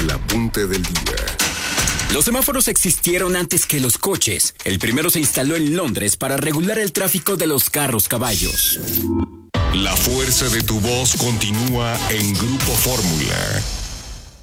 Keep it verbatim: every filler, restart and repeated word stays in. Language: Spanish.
el apunte del día. Los semáforos existieron antes que los coches. El primero se instaló en Londres para regular el tráfico de los carros caballos. La fuerza de tu voz continúa en Grupo Fórmula.